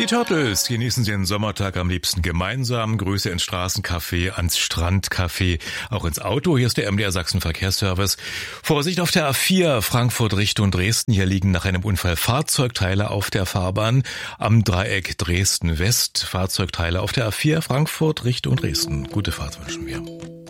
Die Turtles genießen den Sommertag am liebsten gemeinsam. Grüße ins Straßencafé, ans Strandcafé, auch ins Auto. Hier ist der MDR Sachsen Verkehrsservice. Vorsicht auf der A4 Frankfurt Richtung Dresden. Hier liegen nach einem Unfall Fahrzeugteile auf der Fahrbahn. Am Dreieck Dresden West Fahrzeugteile auf der A4 Frankfurt Richtung Dresden. Gute Fahrt wünschen wir.